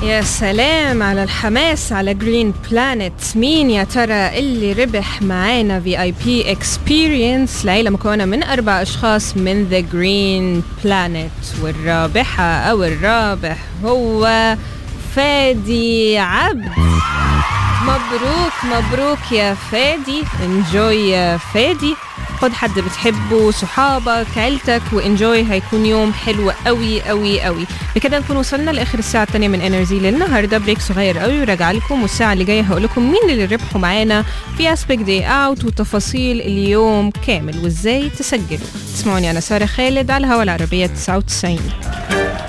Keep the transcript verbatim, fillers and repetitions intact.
يا سلام على الحماس على جرين بلانت. مين يا ترى اللي ربح معانا في اي بي اكسبيرينس لعيلة مكونة من أربع أشخاص من ذا جرين بلانت؟ والرابحة أو الرابح هو فادي عبد. مبروك مبروك يا فادي. انجوي يا فادي، خد حد بتحبه، صحابك، عيلتك، وانجوي. هيكون يوم حلو قوي قوي قوي. بكده نكون وصلنا لاخر الساعه الثانيه من انرجي للنهارده. بريك صغير قوي وراجع لكم، والساعه اللي جايه هقول لكم مين اللي ربحوا معانا في اسبيك داي اوت وتفاصيل اليوم كامل وازاي تسجلوا. تسمعوني انا ساره خالد على الهوا العربيه تسعة وتسعين.